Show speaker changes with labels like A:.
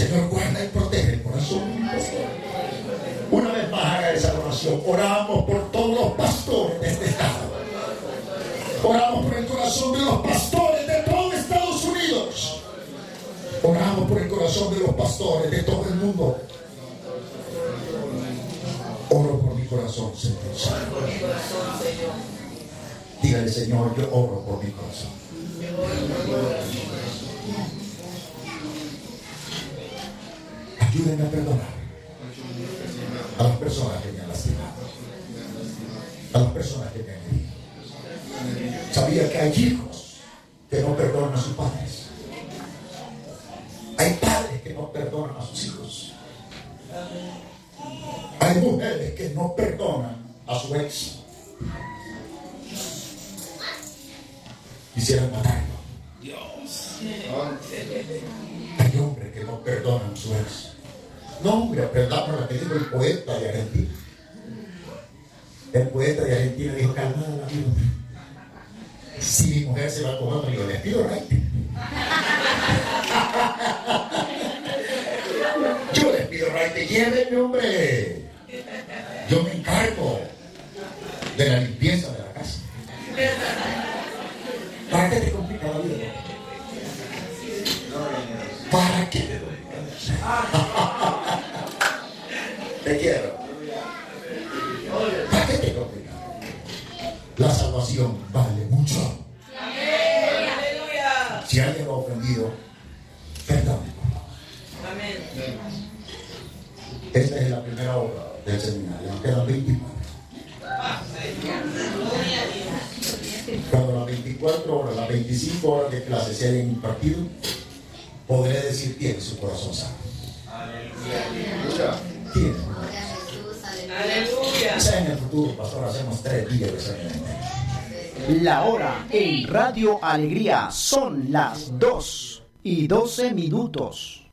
A: Señor, guarda y protege el corazón. Una vez más haga esa oración. Oramos por todos los pastores de este estado. Oramos por el corazón de los pastores de todo Estados Unidos. Oramos por el corazón de los pastores de todo el mundo. Oro por mi corazón, Señor. Dígale, Señor, yo oro por mi corazón. Ayúdenme a perdonar a las personas que me han lastimado, a las personas que me han herido. Sabía que hay hijos que no perdonan a sus padres. Hay padres que no perdonan a sus hijos. Hay mujeres que no perdonan a su ex. Quisieran matarlo. Hay hombres que no perdonan a su ex. No, hombre, perdón, lo que dijo el poeta de Argentina. El poeta de Argentina dijo: calmada la vida. Si mi mujer se va con otro, yo les pido right. Yo les pido right, llévenme, hombre. Yo me encargo de la limpieza de la casa. ¿Para qué te complica la vida? ¿Para qué te complica la vida? Te quiero. ¿Para qué te complica? La salvación vale mucho. Si alguien lo ha ofendido, perdón. Esta es la primera hora del seminario. Nos quedan 24. Cuando las 24 horas, las 25 horas de clase se hayan impartido, podré decir: tiene su corazón sano. Tiene.
B: Aleluya.
A: Quizá en el futuro, pastor, hacemos 3 días de examen.
C: La hora en Radio Alegría son las 2:12.